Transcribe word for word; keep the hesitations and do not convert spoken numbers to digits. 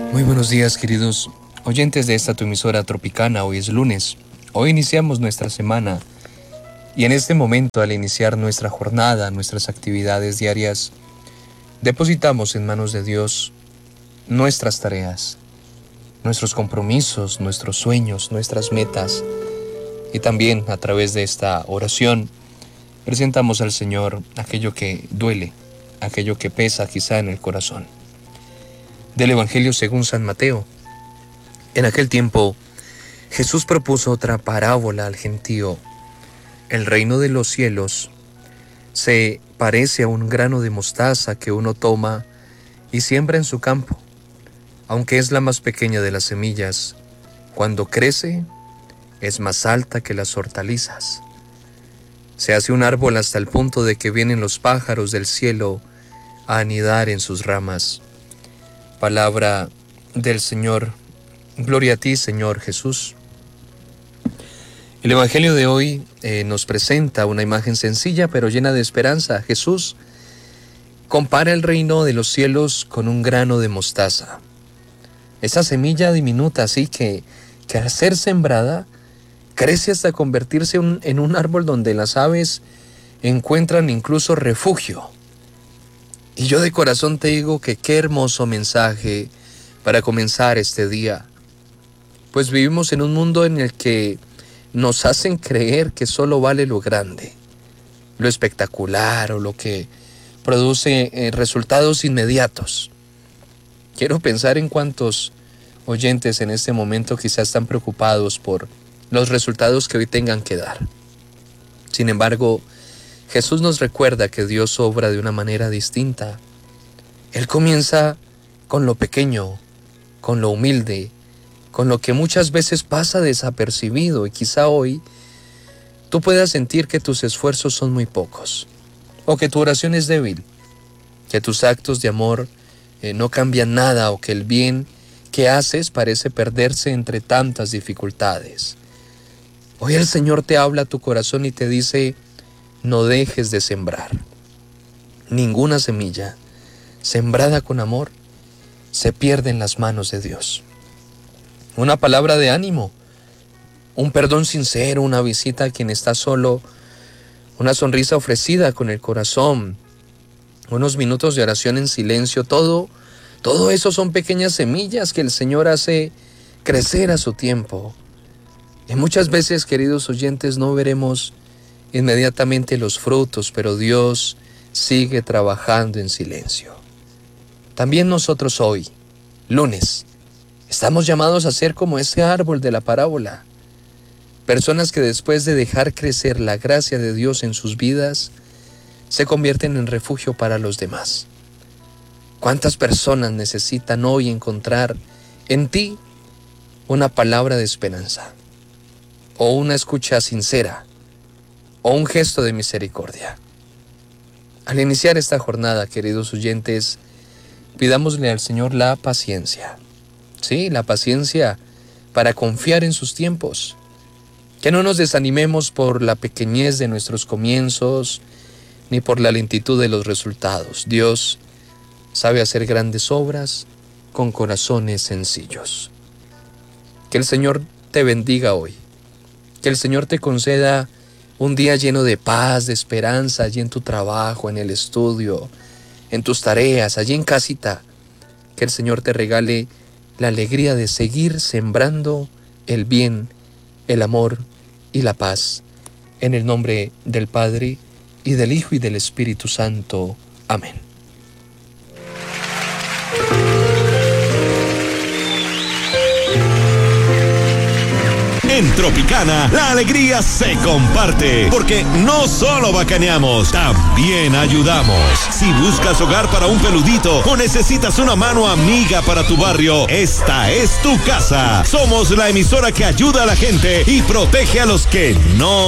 Muy buenos días, queridos oyentes de esta tu emisora Tropicana. Hoy es lunes. Hoy iniciamos nuestra semana y en este momento, al iniciar nuestra jornada, nuestras actividades diarias, depositamos en manos de Dios nuestras tareas, nuestros compromisos, nuestros sueños, nuestras metas, y también a través de esta oración presentamos al Señor aquello que duele, aquello que pesa quizá en el corazón. Del Evangelio según San Mateo. En aquel tiempo, Jesús propuso otra parábola al gentío. El reino de los cielos se parece a un grano de mostaza que uno toma y siembra en su campo. Aunque es la más pequeña de las semillas, cuando crece, es más alta que las hortalizas. Se hace un árbol hasta el punto de que vienen los pájaros del cielo a anidar en sus ramas. Palabra del Señor. Gloria a ti, Señor Jesús. El Evangelio de hoy eh, nos presenta una imagen sencilla pero llena de esperanza. Jesús compara el reino de los cielos con un grano de mostaza. Esa semilla diminuta así que, que al ser sembrada crece hasta convertirse un, en un árbol donde las aves encuentran incluso refugio. Y yo de corazón te digo que qué hermoso mensaje para comenzar este día. Pues vivimos en un mundo en el que nos hacen creer que solo vale lo grande, lo espectacular o lo que produce eh, resultados inmediatos. Quiero pensar en cuántos oyentes en este momento quizás están preocupados por los resultados que hoy tengan que dar. Sin embargo, Jesús nos recuerda que Dios obra de una manera distinta. Él comienza con lo pequeño, con lo humilde, con lo que muchas veces pasa desapercibido, y quizá hoy tú puedas sentir que tus esfuerzos son muy pocos, o que tu oración es débil, que tus actos de amor eh, no cambian nada, o que el bien que haces parece perderse entre tantas dificultades. Hoy el Señor te habla a tu corazón y te dice: no dejes de sembrar. Ninguna semilla sembrada con amor se pierde en las manos de Dios. Una palabra de ánimo, un perdón sincero, una visita a quien está solo, una sonrisa ofrecida con el corazón, unos minutos de oración en silencio, todo, todo eso son pequeñas semillas que el Señor hace crecer a su tiempo. Y muchas veces, queridos oyentes, no veremos inmediatamente los frutos, pero Dios sigue trabajando en silencio. También nosotros hoy, lunes, estamos llamados a ser como ese árbol de la parábola. Personas que después de dejar crecer la gracia de Dios en sus vidas, se convierten en refugio para los demás. ¿Cuántas personas necesitan hoy encontrar en ti una palabra de esperanza, o una escucha sincera, o un gesto de misericordia? Al iniciar esta jornada, queridos oyentes, pidámosle al Señor la paciencia. Sí, la paciencia para confiar en sus tiempos. Que no nos desanimemos por la pequeñez de nuestros comienzos, ni por la lentitud de los resultados. Dios sabe hacer grandes obras con corazones sencillos. Que el Señor te bendiga hoy. Que el Señor te conceda un día lleno de paz, de esperanza, allí en tu trabajo, en el estudio, en tus tareas, allí en casita. Que el Señor te regale la alegría de seguir sembrando el bien, el amor y la paz. En el nombre del Padre, y del Hijo, y del Espíritu Santo. Amén. En Tropicana, la alegría se comparte, porque no solo bacaneamos, también ayudamos. Si buscas hogar para un peludito o necesitas una mano amiga para tu barrio, esta es tu casa. Somos la emisora que ayuda a la gente y protege a los que no